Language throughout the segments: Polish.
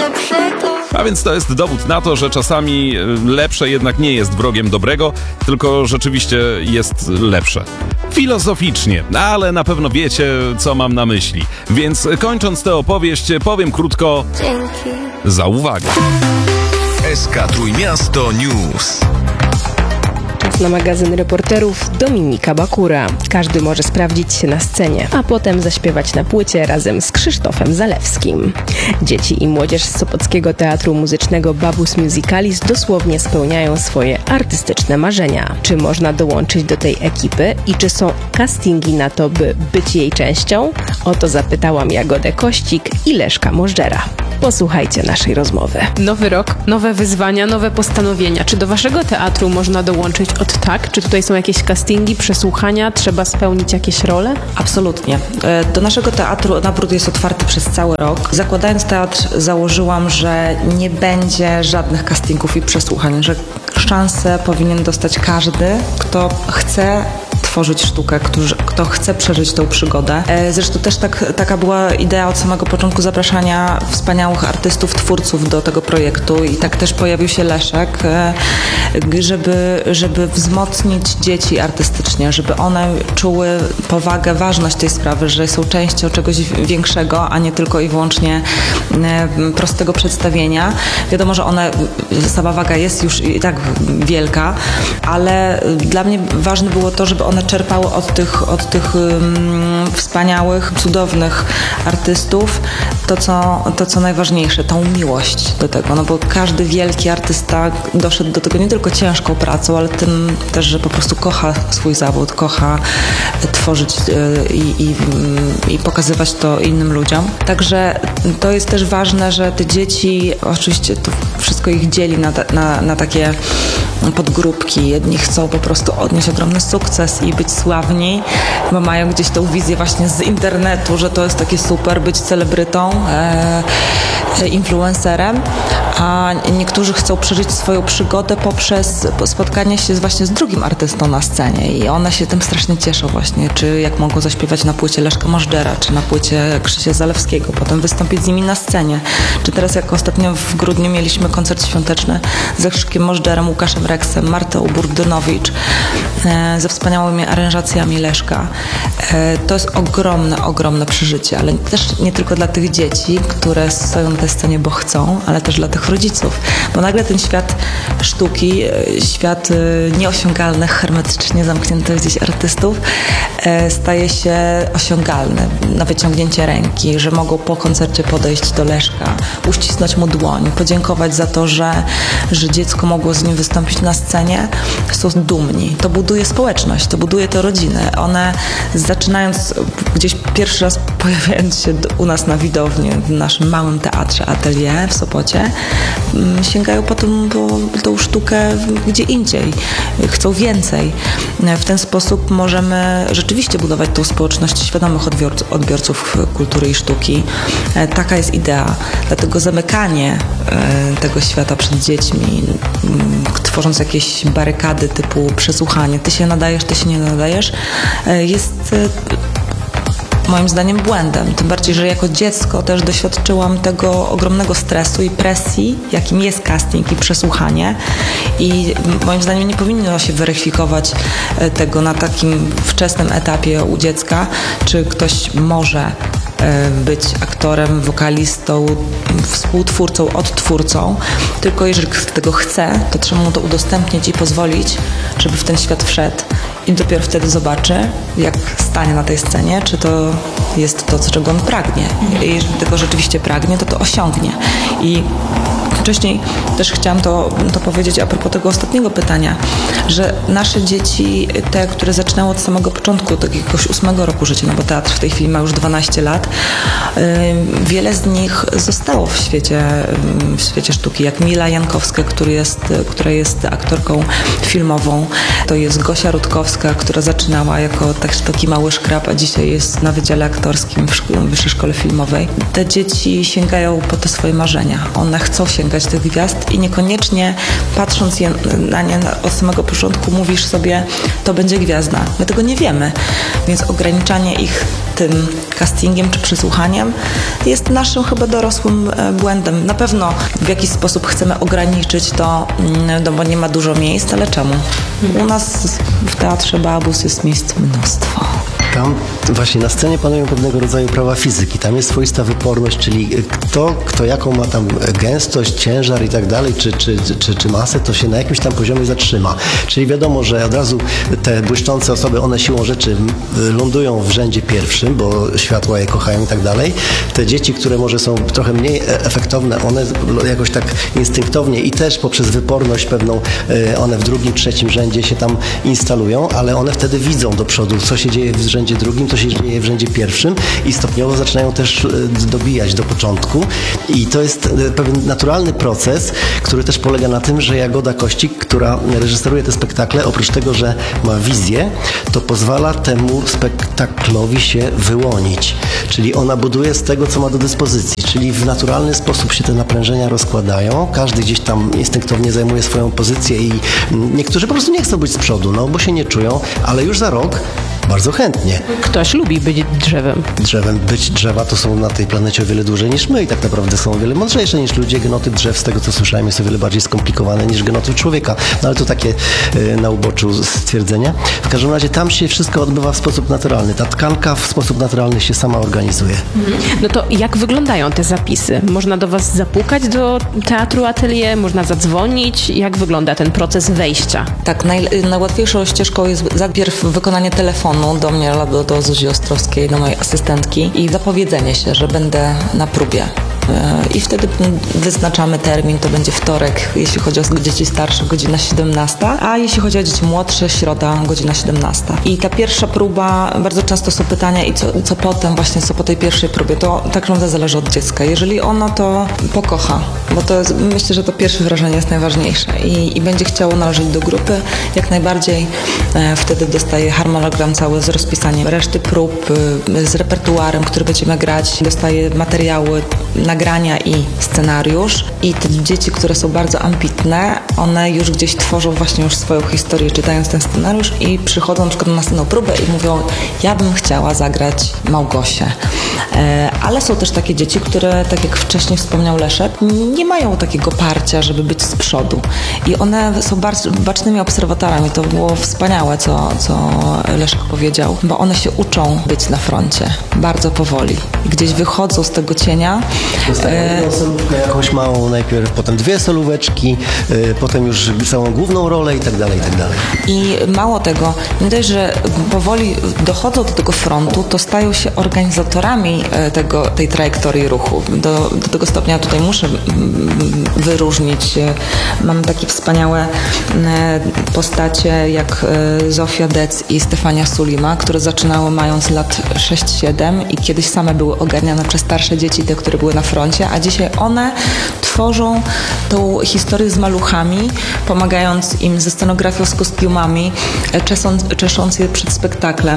A więc to jest dowód na to, że czasami lepsze jednak nie jest wrogiem dobrego, tylko rzeczywiście jest lepsze. Filozoficznie, ale na pewno wiecie, co mam na myśli. Więc kończąc tę opowieść, powiem krótko: dzięki za uwagę. SK Trójmiasto News. Czas na magazyn reporterów Dominika Bakura. Każdy może sprawdzić się na scenie, a potem zaśpiewać na płycie razem z Krzysztofem Zalewskim. Dzieci i młodzież z Sopockiego Teatru Muzycznego Babus Musicalis dosłownie spełniają swoje artystyczne marzenia. Czy można dołączyć do tej ekipy i czy są castingi na to, by być jej częścią? O to zapytałam Jagodę Kościk i Leszka Możdżera. Posłuchajcie naszej rozmowy. Nowy rok, nowe wyzwania, nowe postanowienia. Czy do waszego teatru można dołączyć od tak? Czy tutaj są jakieś castingi, przesłuchania? Trzeba spełnić jakieś role? Absolutnie. Do naszego teatru nabór jest otwarty przez cały rok. Zakładając teatr, założyłam, że nie będzie żadnych castingów i przesłuchań, że szansę powinien dostać każdy, kto chce tworzyć sztukę, kto chce przeżyć tą przygodę. Zresztą też taka była idea od samego początku zapraszania wspaniałych artystów, twórców do tego projektu i tak też pojawił się Leszek, żeby wzmocnić dzieci artystycznie, żeby one czuły powagę, ważność tej sprawy, że są częścią czegoś większego, a nie tylko i wyłącznie prostego przedstawienia. Wiadomo, że sama waga jest już i tak wielka, ale dla mnie ważne było to, żeby one czerpały od tych wspaniałych, cudownych artystów to, co najważniejsze, tą miłość do tego, no bo każdy wielki artysta doszedł do tego nie tylko ciężką pracą, ale tym też, że po prostu kocha swój zawód, kocha tworzyć i pokazywać to innym ludziom. Także to jest też ważne, że te dzieci, oczywiście to wszystko ich dzieli na takie podgrupki. Jedni chcą po prostu odnieść ogromny sukces i być sławni, bo mają gdzieś tą wizję właśnie z internetu, że to jest takie super być celebrytą, influencerem, a niektórzy chcą przeżyć swoją przygodę poprzez spotkanie się właśnie z drugim artystą na scenie i one się tym strasznie cieszą właśnie, czy jak mogą zaśpiewać na płycie Leszka Możdżera, czy na płycie Krzysia Zalewskiego, potem wystąpić z nimi na scenie, czy teraz jak ostatnio w grudniu mieliśmy koncert świąteczny ze Krzyszkiem Możdżerem, Łukaszem Reksem, Martą Burdynowicz, ze wspaniałymi aranżacjami Leszka. To jest ogromne przeżycie, ale też nie tylko dla tych dzieci, które stoją na tej scenie, bo chcą, ale też dla tych rodziców, bo nagle ten świat sztuki, świat nieosiągalnych, hermetycznie zamkniętych gdzieś artystów staje się osiągalny na wyciągnięcie ręki, że mogą po koncercie podejść do Leszka, uścisnąć mu dłoń, podziękować za to, że dziecko mogło z nim wystąpić na scenie. Są dumni. To buduje społeczność, to buduje te rodziny. One zaczynając gdzieś pierwszy raz pojawiając się u nas na widowni, w naszym małym teatrze Atelier w Sopocie, sięgają potem po tą sztukę gdzie indziej. Chcą więcej. W ten sposób możemy rzeczywiście budować tą społeczność świadomych odbiorców kultury i sztuki. Taka jest idea. Dlatego zamykanie tego świata przed dziećmi, tworząc jakieś barykady typu przesłuchanie, ty się nadajesz, ty się nie nadajesz, jest moim zdaniem błędem. Tym bardziej, że jako dziecko też doświadczyłam tego ogromnego stresu i presji, jakim jest casting i przesłuchanie. I moim zdaniem nie powinno się weryfikować tego na takim wczesnym etapie u dziecka, czy ktoś może być aktorem, wokalistą, współtwórcą, odtwórcą. Tylko jeżeli tego chce, to trzeba mu to udostępnić i pozwolić, żeby w ten świat wszedł. I dopiero wtedy zobaczy, jak stanie na tej scenie, czy to jest to, czego on pragnie. I jeżeli tego rzeczywiście pragnie, to osiągnie. I wcześniej też chciałam to powiedzieć a propos tego ostatniego pytania, że nasze dzieci, te, które zaczynały od samego początku, tak jakiegoś 8 roku życia, no bo teatr w tej chwili ma już 12 lat, wiele z nich zostało w świecie sztuki, jak Mila Jankowska, która jest aktorką filmową, to jest Gosia Rutkowska, która zaczynała jako taki mały szkrab, a dzisiaj jest na Wydziale Aktorskim w Wyższej Szkole Filmowej. Te dzieci sięgają po te swoje marzenia. One chcą sięgać tych gwiazd i niekoniecznie patrząc na nie od samego początku mówisz sobie, to będzie gwiazda. My tego nie wiemy, więc ograniczanie ich tym castingiem czy przesłuchaniem jest naszym chyba dorosłym błędem. Na pewno w jakiś sposób chcemy ograniczyć to, no bo nie ma dużo miejsc, ale czemu? U nas w Teatrze Babus jest miejsc mnóstwo. Tam właśnie na scenie panują pewnego rodzaju prawa fizyki. Tam jest swoista wyporność, czyli kto jaką ma tam gęstość, ciężar i tak dalej, czy masę, to się na jakimś tam poziomie zatrzyma. Czyli wiadomo, że od razu te błyszczące osoby, one siłą rzeczy lądują w rzędzie pierwszym, bo światła je kochają i tak dalej. Te dzieci, które może są trochę mniej efektowne, one jakoś tak instynktownie i też poprzez wyporność pewną, one w drugim, trzecim rzędzie się tam instalują, ale one wtedy widzą do przodu, co się dzieje w rzędzie drugim, co się dzieje w rzędzie pierwszym i stopniowo zaczynają też dobijać do początku. I to jest pewien naturalny proces, który też polega na tym, że Jagoda Kościk, która reżyseruje te spektakle, oprócz tego, że ma wizję, to pozwala temu spektaklowi się wyłonić. Czyli ona buduje z tego, co ma do dyspozycji. Czyli w naturalny sposób się te naprężenia rozkładają. Każdy gdzieś tam instynktownie zajmuje swoją pozycję i niektórzy po prostu nie chcą być z przodu, no bo się nie czują, ale już za rok bardzo chętnie. Ktoś lubi być drzewem. Drzewa to są na tej planecie o wiele dłużej niż my i tak naprawdę są o wiele mądrzejsze niż ludzie. Genotyp drzew, z tego co słyszałem, jest o wiele bardziej skomplikowany niż genotyp człowieka. No ale to takie na uboczu stwierdzenia. W każdym razie tam się wszystko odbywa w sposób naturalny. Ta tkanka w sposób naturalny się sama organizuje. No to jak wyglądają te zapisy? Można do was zapukać do Teatru Atelier? Można zadzwonić? Jak wygląda ten proces wejścia? Tak, najłatwiejszą ścieżką jest najpierw wykonanie telefonu do mnie albo do Zuzi Ostrowskiej, do mojej asystentki i zapowiedzenie się, że będę na próbie. I wtedy wyznaczamy termin, to będzie wtorek, jeśli chodzi o dzieci starsze, godzina 17, a jeśli chodzi o dzieci młodsze, środa, godzina 17. I ta pierwsza próba, bardzo często są pytania i co potem, właśnie co po tej pierwszej próbie, to tak naprawdę zależy od dziecka. Jeżeli ono to pokocha, bo to jest, myślę, że to pierwsze wrażenie jest najważniejsze i będzie chciało należeć do grupy, jak najbardziej wtedy dostaje harmonogram cały z rozpisaniem reszty prób, z repertuarem, który będziemy grać, dostaje materiały, nagrania i scenariusz. I te dzieci, które są bardzo ambitne, one już gdzieś tworzą właśnie już swoją historię, czytając ten scenariusz i przychodzą na przykład na następną próbę i mówią, ja bym chciała zagrać Małgosię. Ale są też takie dzieci, które, tak jak wcześniej wspomniał Leszek, nie mają takiego parcia, żeby być z przodu. I one są bacznymi obserwatorami. To było wspaniałe, co Leszek powiedział, bo one się uczą być na froncie bardzo powoli. I gdzieś wychodzą z tego cienia. Dostają jedną solówkę jakąś małą najpierw, potem dwie solóweczki, potem już całą główną rolę i tak dalej, i tak dalej. I mało tego, nie dość, że powoli dochodzą do tego frontu, to stają się organizatorami tej trajektorii ruchu. Do tego stopnia tutaj muszę wyróżnić. Mamy takie wspaniałe postacie jak Zofia Dec i Stefania Sulima, które zaczynały mając lat 6-7 i kiedyś same były ogarniane przez starsze dzieci, te, które były na froncie, a dzisiaj one tworzą tą historię z maluchami, pomagając im ze scenografią, z kostiumami, czesząc je przed spektaklem.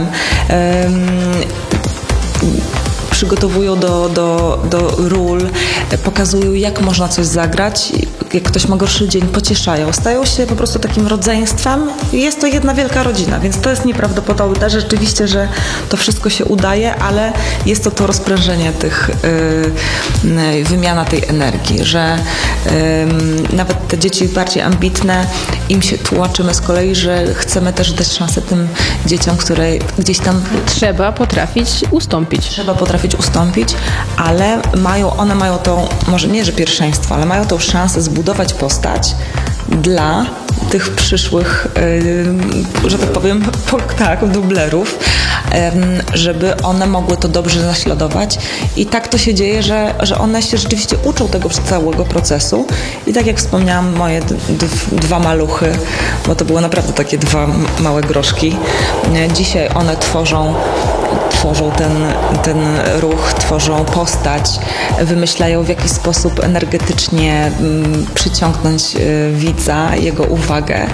Przygotowują do ról, pokazują, jak można coś zagrać, jak ktoś ma gorszy dzień, pocieszają. Stają się po prostu takim rodzeństwem i jest to jedna wielka rodzina, więc to jest nieprawdopodobne. Rzeczywiście, że to wszystko się udaje, ale jest to rozprężenie tych, wymiana tej energii, że nawet te dzieci bardziej ambitne, im się tłumaczymy z kolei, że chcemy też dać szansę tym dzieciom, które gdzieś tam... Trzeba potrafić ustąpić, ale one mają tą, może nie, że pierwszeństwo, ale mają tą szansę zbudować postać dla tych przyszłych, że tak powiem, dublerów, żeby one mogły to dobrze naśladować. I tak to się dzieje, że one się rzeczywiście uczą tego całego procesu. I tak jak wspomniałam, moje dwa maluchy, bo to były naprawdę takie dwa małe groszki, dzisiaj one tworzą ten ruch, tworzą postać, wymyślają, w jaki sposób energetycznie przyciągnąć widza, jego uwagę.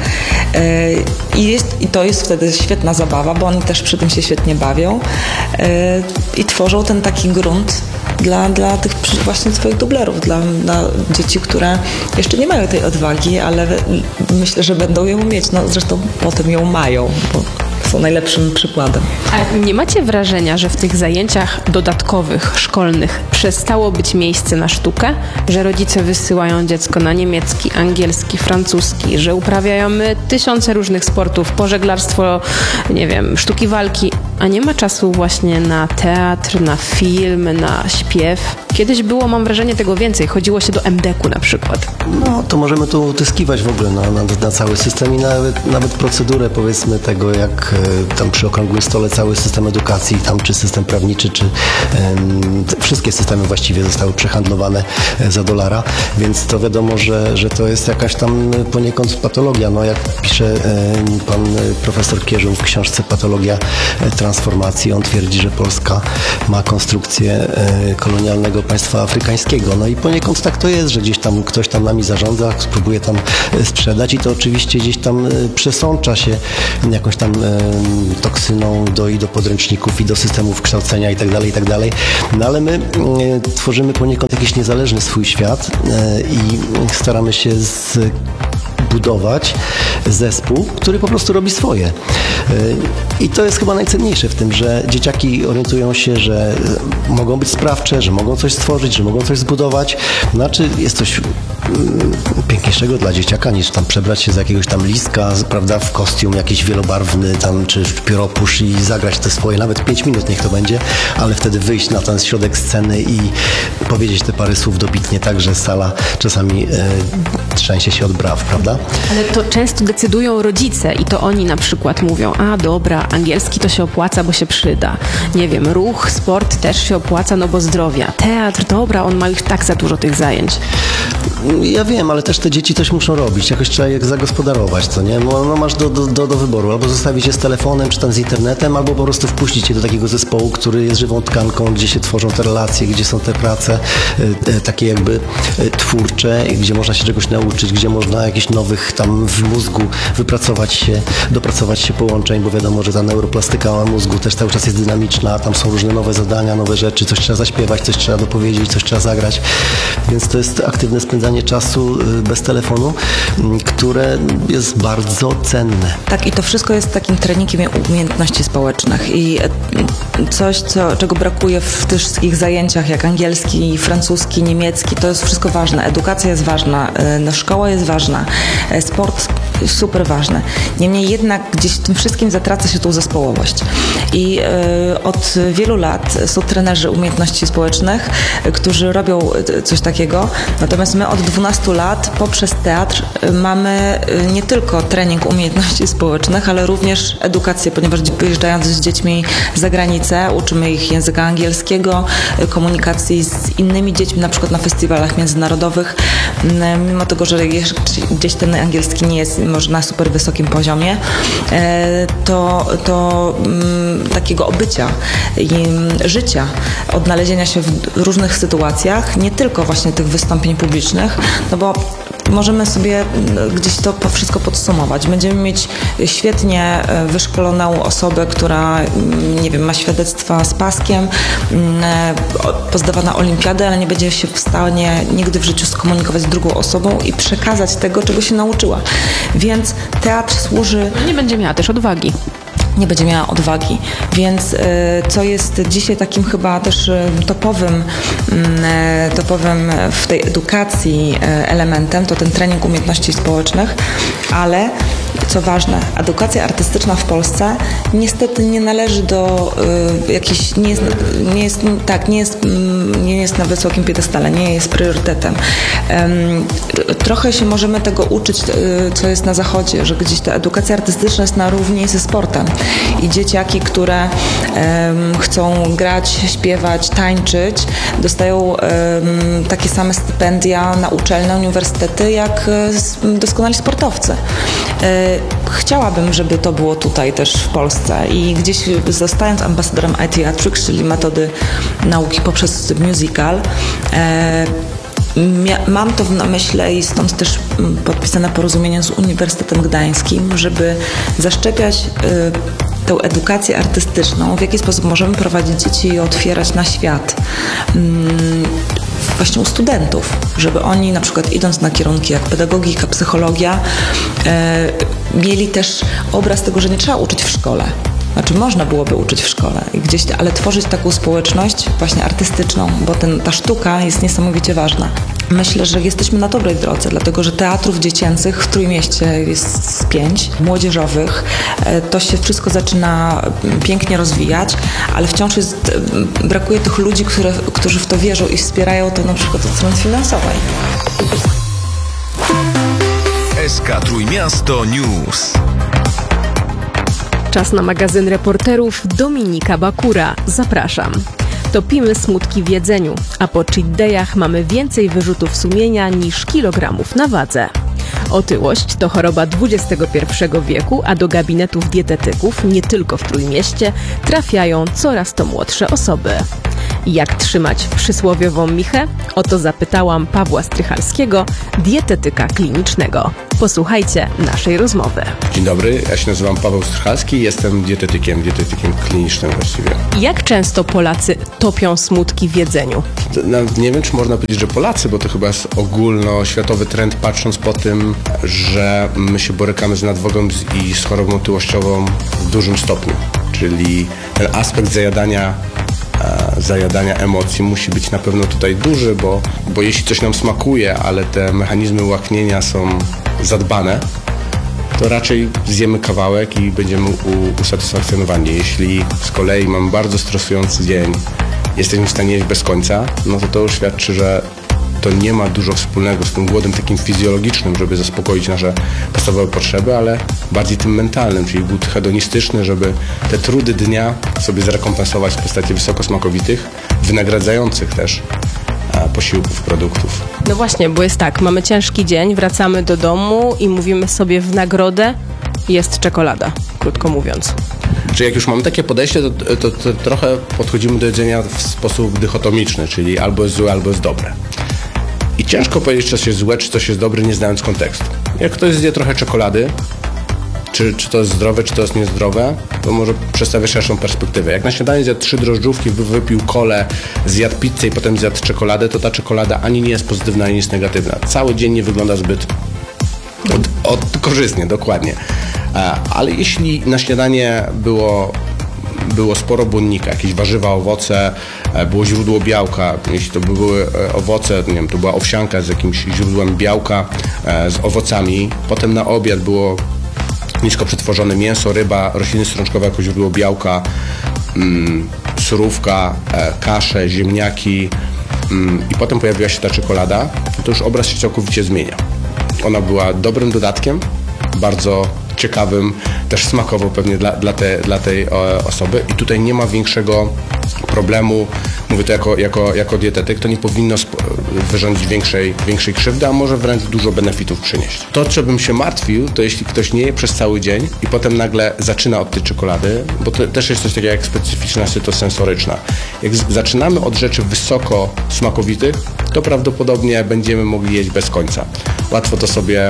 I to jest wtedy świetna zabawa, bo oni też przy tym się świetnie bawią i tworzą ten taki grunt dla tych właśnie swoich dublerów, dla dzieci, które jeszcze nie mają tej odwagi, ale myślę, że będą ją mieć. No, zresztą potem ją mają, bo są najlepszym przykładem. A nie macie wrażenia, że w tych zajęciach dodatkowych, szkolnych przestało być miejsce na sztukę? Że rodzice wysyłają dziecko na niemiecki, angielski, francuski, że uprawiamy tysiące różnych sportów, pożeglarstwo, nie wiem, sztuki walki, a nie ma czasu właśnie na teatr, na film, na śpiew? Kiedyś było, mam wrażenie, tego więcej. Chodziło się do MDK-u na przykład. No, to możemy tu utyskiwać w ogóle na cały system i nawet procedurę, powiedzmy, tego, jak tam przy okrągłym stole cały system edukacji, tam czy system prawniczy, czy wszystkie systemy właściwie zostały przehandlowane za $1, więc to wiadomo, że to jest jakaś tam poniekąd patologia. No, jak pisze pan profesor Kierzun w książce Patologia transformacji, on twierdzi, że Polska ma konstrukcję kolonialnego państwa afrykańskiego. No i poniekąd tak to jest, że gdzieś tam ktoś tam nami zarządza, próbuje tam sprzedać i to oczywiście gdzieś tam przesącza się jakąś tam toksyną i do podręczników i do systemów kształcenia i tak dalej. No ale my tworzymy poniekąd jakiś niezależny swój świat i staramy się budować zespół, który po prostu robi swoje. I to jest chyba najcenniejsze w tym, że dzieciaki orientują się, że mogą być sprawcze, że mogą coś stworzyć, że mogą coś zbudować. Znaczy jest coś piękniejszego dla dzieciaka niż tam przebrać się za jakiegoś tam listka, prawda, w kostium jakiś wielobarwny tam, czy w pióropusz i zagrać te swoje, nawet 5 minut niech to będzie, ale wtedy wyjść na ten środek sceny i powiedzieć te parę słów dobitnie tak, że sala czasami trzęsie się od braw, prawda? Ale to często decydują rodzice i to oni na przykład mówią, a dobra, angielski to się opłaca, bo się przyda. Nie wiem, ruch, sport też się opłaca, no bo zdrowia. Teatr, dobra, on ma już tak za dużo tych zajęć. Ja wiem, ale też te dzieci coś muszą robić, jakoś trzeba je zagospodarować, co nie? No masz do wyboru, albo zostawić je z telefonem, czy tam z internetem, albo po prostu wpuścić je do takiego zespołu, który jest żywą tkanką, gdzie się tworzą te relacje, gdzie są te prace takie jakby twórcze, gdzie można się czegoś nauczyć, gdzie można jakichś nowych tam w mózgu dopracować się połączeń, bo wiadomo, że ta neuroplastyka mózgu też cały czas jest dynamiczna, tam są różne nowe zadania, nowe rzeczy, coś trzeba zaśpiewać, coś trzeba dopowiedzieć, coś trzeba zagrać, więc to jest aktywne spędzanie czasu bez telefonu, które jest bardzo cenne. Tak, i to wszystko jest takim treningiem umiejętności społecznych i coś, czego brakuje w tych wszystkich zajęciach, jak angielski, francuski, niemiecki, to jest wszystko ważne. Edukacja jest ważna, szkoła jest ważna, sport super ważny. Niemniej jednak gdzieś w tym wszystkim zatraca się tą zespołowość. I od wielu lat są trenerzy umiejętności społecznych, którzy robią coś takiego, natomiast my od 12 lat poprzez teatr mamy nie tylko trening umiejętności społecznych, ale również edukację, ponieważ wyjeżdżając z dziećmi za granicę, uczymy ich języka angielskiego, komunikacji z innymi dziećmi, na przykład na festiwalach międzynarodowych, mimo tego, że gdzieś ten angielski nie jest może na super wysokim poziomie, to takiego obycia i życia, odnalezienia się w różnych sytuacjach, nie tylko właśnie tych wystąpień publicznych, no bo możemy sobie gdzieś to wszystko podsumować. Będziemy mieć świetnie wyszkoloną osobę, która, nie wiem, ma świadectwa z paskiem, pozdawana olimpiadę, ale nie będzie się w stanie nigdy w życiu skomunikować z drugą osobą i przekazać tego, czego się nauczyła. Więc teatr służy... Nie będzie miała też odwagi. Nie będzie miała odwagi, więc co jest dzisiaj takim chyba też topowym w tej edukacji elementem, to ten trening umiejętności społecznych, ale co ważne, edukacja artystyczna w Polsce niestety nie należy do jakiejś, nie jest na wysokim piedestale, nie jest priorytetem. Trochę się możemy tego uczyć, co jest na zachodzie, że gdzieś ta edukacja artystyczna jest na równi ze sportem i dzieciaki, które chcą grać, śpiewać, tańczyć, dostają takie same stypendia na uczelnie, uniwersytety, jak doskonali sportowcy. Chciałabym, żeby to było tutaj też w Polsce i gdzieś zostając ambasadorem iTheatrics, czyli metody nauki poprzez musical, mam to na myśli i stąd też podpisane porozumienie z Uniwersytetem Gdańskim, żeby zaszczepiać tę edukację artystyczną, w jaki sposób możemy prowadzić dzieci i otwierać na świat właśnie u studentów, żeby oni na przykład idąc na kierunki jak pedagogika, psychologia, mieli też obraz tego, że nie trzeba uczyć w szkole. Znaczy można byłoby uczyć w szkole, ale tworzyć taką społeczność właśnie artystyczną, bo ta sztuka jest niesamowicie ważna. Myślę, że jesteśmy na dobrej drodze, dlatego że teatrów dziecięcych w Trójmieście jest 5, młodzieżowych. To się wszystko zaczyna pięknie rozwijać, ale wciąż brakuje tych ludzi, którzy w to wierzą i wspierają to na przykład od strony finansowej. SK Trójmiasto News. Czas na magazyn reporterów Dominika Bakura. Zapraszam. Topimy smutki w jedzeniu, a po cheat dayach mamy więcej wyrzutów sumienia niż kilogramów na wadze. Otyłość to choroba XXI wieku, a do gabinetów dietetyków, nie tylko w Trójmieście, trafiają coraz to młodsze osoby. Jak trzymać przysłowiową michę? O to zapytałam Pawła Strychalskiego, dietetyka klinicznego. Posłuchajcie naszej rozmowy. Dzień dobry, ja się nazywam Paweł Strychalski, jestem dietetykiem klinicznym właściwie. Jak często Polacy topią smutki w jedzeniu? Nawet nie wiem, czy można powiedzieć, że Polacy, bo to chyba jest ogólnoświatowy trend, patrząc po tym, że my się borykamy z nadwagą i z chorobą otyłościową w dużym stopniu. Czyli ten aspekt zajadania emocji musi być na pewno tutaj duży, bo jeśli coś nam smakuje, ale te mechanizmy ułaknienia są zadbane, to raczej zjemy kawałek i będziemy usatysfakcjonowani. Jeśli z kolei mamy bardzo stresujący dzień, jesteśmy w stanie jeść bez końca, no to już świadczy, że to nie ma dużo wspólnego z tym głodem takim fizjologicznym, żeby zaspokoić nasze podstawowe potrzeby, ale bardziej tym mentalnym, czyli głód hedonistyczny, żeby te trudy dnia sobie zrekompensować w postaci wysokosmakowitych, wynagradzających też posiłków, produktów. No właśnie, bo jest tak, mamy ciężki dzień, wracamy do domu i mówimy sobie w nagrodę jest czekolada, krótko mówiąc. Czyli jak już mamy takie podejście, to trochę podchodzimy do jedzenia w sposób dychotomiczny, czyli albo jest złe, albo jest dobre. I ciężko powiedzieć, czy coś jest złe, czy coś jest dobre, nie znając kontekstu. Jak ktoś zje trochę czekolady, czy to jest zdrowe, czy to jest niezdrowe, to może przedstawia szerszą perspektywę. Jak na śniadanie zjadł 3 drożdżówki, wypił kolę, zjadł pizzę i potem zjadł czekoladę, to ta czekolada ani nie jest pozytywna, ani nie jest negatywna. Cały dzień nie wygląda zbyt korzystnie, dokładnie. Ale jeśli na śniadanie było sporo błonnika, jakieś warzywa, owoce, było źródło białka, jeśli to były owoce, nie wiem, to była owsianka z jakimś źródłem białka, z owocami, potem na obiad było nisko przetworzone mięso, ryba, rośliny strączkowe jako źródło białka, surówka, kasze, ziemniaki i potem pojawiła się ta czekolada, to już obraz się całkowicie zmienia. Ona była dobrym dodatkiem, bardzo ciekawym, też smakowo pewnie dla tej osoby i tutaj nie ma większego problemu, mówię to jako dietetyk, to nie powinno wyrządzić większej krzywdy, a może wręcz dużo benefitów przynieść. To, co bym się martwił, to jeśli ktoś nie je przez cały dzień i potem nagle zaczyna od tej czekolady, bo to też jest coś takiego jak specyficzna sytosensoryczna. Jak zaczynamy od rzeczy wysoko smakowitych, to prawdopodobnie będziemy mogli jeść bez końca. Łatwo to sobie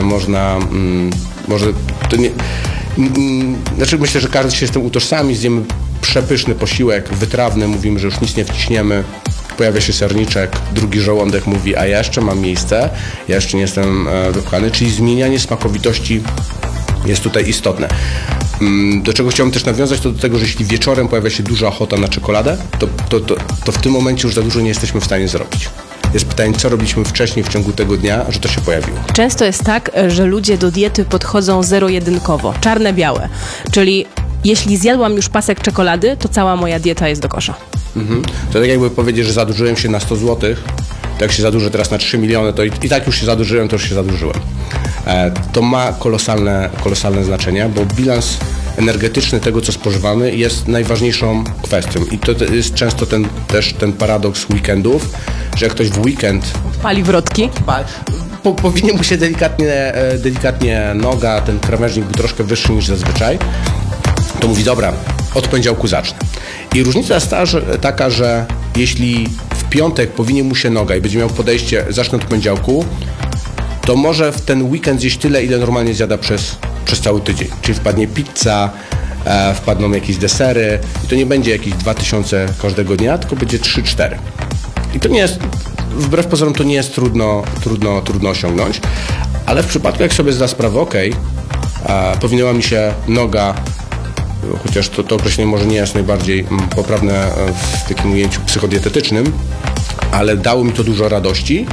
może to nie... Znaczy myślę, że każdy się z tym utożsami, zjemy przepyszny posiłek, wytrawny, mówimy, że już nic nie wciśniemy, pojawia się serniczek, drugi żołądek mówi, a ja jeszcze mam miejsce, ja jeszcze nie jestem wypchany, czyli zmienianie smakowitości jest tutaj istotne. Do czego chciałbym też nawiązać, to do tego, że jeśli wieczorem pojawia się duża ochota na czekoladę, to w tym momencie już za dużo nie jesteśmy w stanie zrobić. Jest pytanie, co robiliśmy wcześniej w ciągu tego dnia, że to się pojawiło. Często jest tak, że ludzie do diety podchodzą zero-jedynkowo, czarne-białe, czyli jeśli zjadłam już pasek czekolady, to cała moja dieta jest do kosza. To tak jakby powiedzieć, że zadłużyłem się na 100 zł, to jak się zadłużę teraz na 3 miliony, to i tak już się zadłużyłem, to już się zadłużyłem. To ma kolosalne znaczenie, bo bilans energetyczny tego, co spożywamy, jest najważniejszą kwestią. I to jest często też ten paradoks weekendów, że jak ktoś w weekend Pali wrotki. powinien mu się delikatnie noga, ten krawężnik był troszkę wyższy niż zazwyczaj, to mówi, dobra, od poniedziałku zacznę. I różnica jest taka, że jeśli w piątek powinie mu się noga i będzie miał podejście, zacznę od poniedziałku, to może w ten weekend zjeść tyle, ile normalnie zjada przez cały tydzień. Czyli wpadnie pizza, wpadną jakieś desery i to nie będzie jakieś 2000 każdego dnia, tylko będzie 3-4. I to nie jest, wbrew pozorom, to nie jest trudno osiągnąć, ale w przypadku, jak sobie zda sprawę, Powinęła mi się noga, chociaż to określenie może nie jest najbardziej poprawne w takim ujęciu psychodietetycznym, ale dało mi to dużo radości.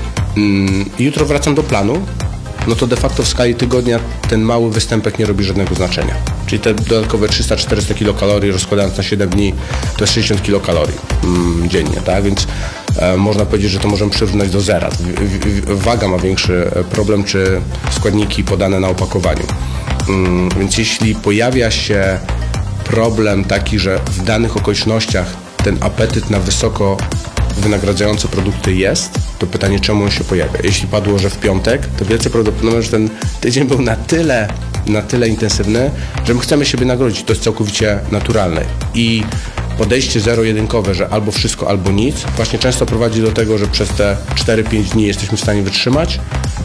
Jutro wracam do planu, no to de facto w skali tygodnia ten mały występek nie robi żadnego znaczenia. Czyli te dodatkowe 300-400 kilokalorii rozkładając na 7 dni to jest 60 kilokalorii dziennie, tak? Więc można powiedzieć, że to możemy przyrównać do zera. Waga ma większy problem, czy składniki podane na opakowaniu. Więc jeśli pojawia się problem taki, że w danych okolicznościach ten apetyt na wysoko wynagradzające produkty jest, to pytanie, czemu on się pojawia. Jeśli padło, że w piątek, to wielce prawdopodobne, że ten tydzień był na tyle intensywny, że my chcemy siebie nagrodzić. To jest całkowicie naturalne. I podejście zero-jedynkowe, że albo wszystko, albo nic, właśnie często prowadzi do tego, że przez te 4-5 dni jesteśmy w stanie wytrzymać,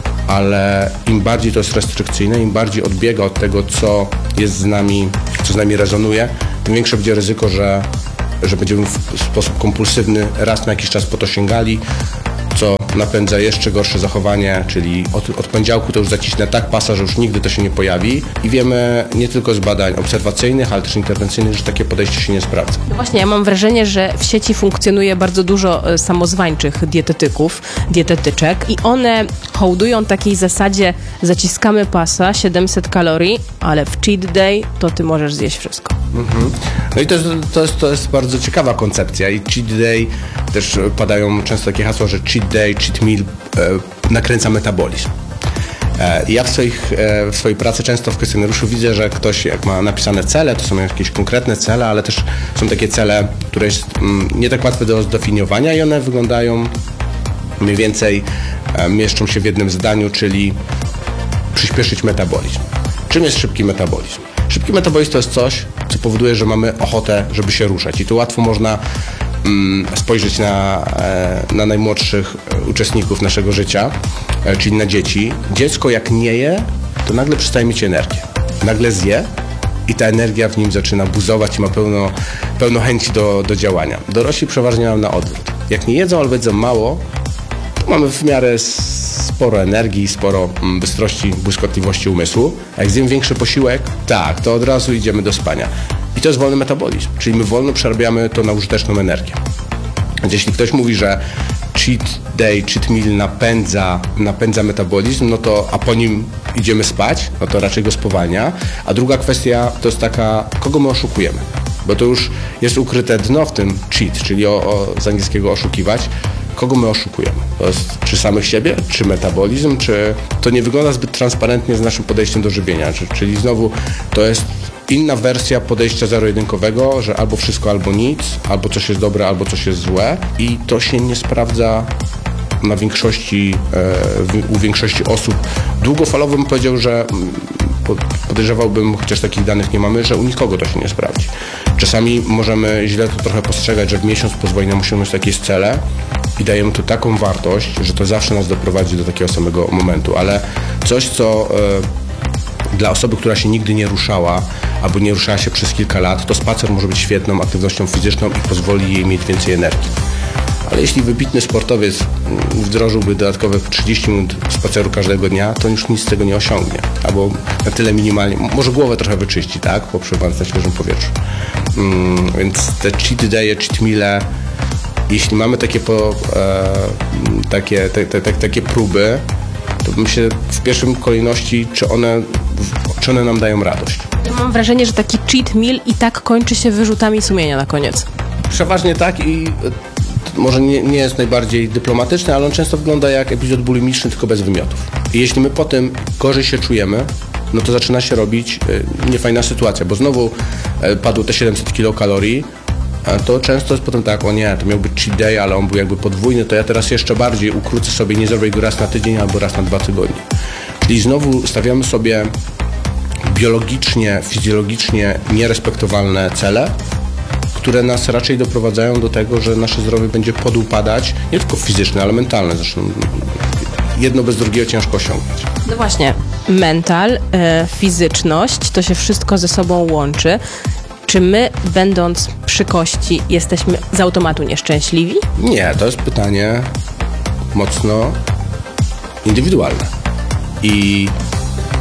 ale im bardziej to jest restrykcyjne, im bardziej odbiega od tego, co jest z nami, co z nami rezonuje, tym większe będzie ryzyko, że będziemy w sposób kompulsywny raz na jakiś czas po to sięgali, co napędza jeszcze gorsze zachowanie, czyli od poniedziałku to już zacisnę tak pasa, że już nigdy to się nie pojawi i wiemy nie tylko z badań obserwacyjnych, ale też interwencyjnych, że takie podejście się nie sprawdza. No właśnie, ja mam wrażenie, że w sieci funkcjonuje bardzo dużo samozwańczych dietetyków, dietetyczek i one hołdują takiej zasadzie zaciskamy pasa, 700 kalorii, ale w cheat day to ty możesz zjeść wszystko. No i to jest bardzo ciekawa koncepcja i cheat day, też padają często takie hasła, że cheat day, cheat meal nakręca metabolizm. Ja w swojej pracy często w kwestionariuszu widzę, że ktoś jak ma napisane cele, to są jakieś konkretne cele, ale też są takie cele, które jest nie tak łatwe do zdefiniowania i one wyglądają mniej więcej, mieszczą się w jednym zdaniu, czyli przyspieszyć metabolizm. Czym jest szybki metabolizm? Szybki metabolizm to jest coś, co powoduje, że mamy ochotę, żeby się ruszać i tu łatwo można spojrzeć na najmłodszych uczestników naszego życia, czyli na dzieci. Dziecko jak nie je, to nagle przestaje mieć energię. Nagle zje i ta energia w nim zaczyna buzować i ma pełno chęci do działania. Dorośli przeważnie mają na odwrót. Jak nie jedzą albo jedzą mało, to mamy w miarę sporo energii, sporo bystrości, błyskotliwości umysłu. A jak zjemy większy posiłek, tak, to od razu idziemy do spania. I to jest wolny metabolizm, czyli my wolno przerabiamy to na użyteczną energię. Więc jeśli ktoś mówi, że cheat day, cheat meal napędza metabolizm, no to, a po nim idziemy spać, no to raczej go spowalnia. A druga kwestia to jest taka, kogo my oszukujemy. Bo to już jest ukryte dno w tym cheat, czyli z angielskiego oszukiwać. Kogo my oszukujemy? To jest czy samych siebie, czy metabolizm, czy to nie wygląda zbyt transparentnie z naszym podejściem do żywienia. Czyli znowu to jest inna wersja podejścia zero-jedynkowego, że albo wszystko, albo nic, albo coś jest dobre, albo coś jest złe i to się nie sprawdza u większości osób. Długofalowo bym powiedział, że podejrzewałbym, chociaż takich danych nie mamy, że u nikogo to się nie sprawdzi. Czasami możemy źle to trochę postrzegać, że w miesiąc pozwoli nam osiągnąć jakieś cele i dajemy tu taką wartość, że to zawsze nas doprowadzi do takiego samego momentu, ale coś, co dla osoby, która się nigdy nie ruszała albo nie ruszała się przez kilka lat, to spacer może być świetną aktywnością fizyczną i pozwoli jej mieć więcej energii. Ale jeśli wybitny sportowiec wdrożyłby dodatkowe 30 minut spaceru każdego dnia, to już nic z tego nie osiągnie. Albo na tyle minimalnie, może głowę trochę wyczyści, tak? Po przebywaniu na świeżym powietrzu. Więc te cheat day'e, cheat meal'e, jeśli mamy takie próby, to bym się w pierwszym kolejności, czy one nam dają radość. Ja mam wrażenie, że taki cheat meal i tak kończy się wyrzutami sumienia na koniec. Przeważnie tak i może nie jest najbardziej dyplomatyczny, ale on często wygląda jak epizod bulimiczny, tylko bez wymiotów. I jeśli my po tym gorzej się czujemy, no to zaczyna się robić niefajna sytuacja, bo znowu padło te 700 kilokalorii, to często jest potem tak, o nie, to miał być cheat day, ale on był jakby podwójny, to ja teraz jeszcze bardziej ukrócę sobie, nie zrobię go raz na tydzień albo raz na 2 tygodnie. Czyli znowu stawiamy sobie biologicznie, fizjologicznie nierespektowalne cele, które nas raczej doprowadzają do tego, że nasze zdrowie będzie podupadać, nie tylko fizyczne, ale mentalne. Zresztą jedno bez drugiego ciężko osiągnąć. No właśnie, mental, fizyczność, to się wszystko ze sobą łączy. Czy my, będąc przy kości, jesteśmy z automatu nieszczęśliwi? Nie, to jest pytanie mocno indywidualne. I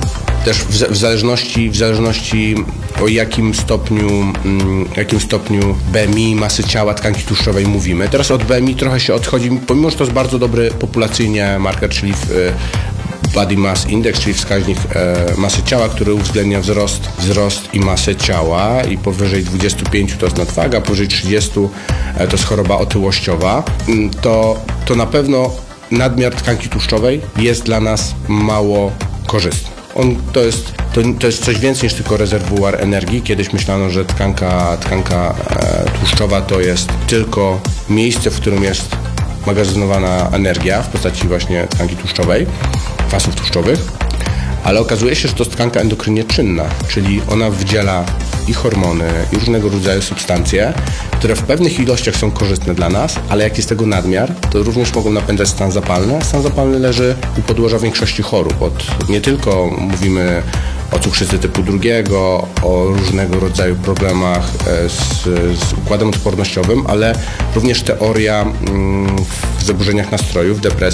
też w zależności o jakim stopniu BMI, masy ciała, tkanki tłuszczowej mówimy. Teraz od BMI trochę się odchodzi, pomimo że to jest bardzo dobry populacyjnie marker, czyli Body Mass Index, czyli wskaźnik masy ciała, który uwzględnia wzrost i masę ciała i powyżej 25 to jest nadwaga, powyżej 30 to jest choroba otyłościowa, to na pewno nadmiar tkanki tłuszczowej jest dla nas mało korzystny. To jest coś więcej niż tylko rezerwuar energii. Kiedyś myślano, że tkanka tłuszczowa to jest tylko miejsce, w którym jest magazynowana energia w postaci właśnie tkanki tłuszczowej, kwasów tłuszczowych, ale okazuje się, że to jest tkanka endokrynie czynna, czyli ona wydziela i hormony, i różnego rodzaju substancje, które w pewnych ilościach są korzystne dla nas, ale jak jest tego nadmiar, to również mogą napędzać stan zapalny. Stan zapalny leży u podłoża większości chorób. Nie tylko mówimy o cukrzycy typu 2, o różnego rodzaju problemach z układem odpornościowym, ale również teoria w zaburzeniach nastroju, w depresji,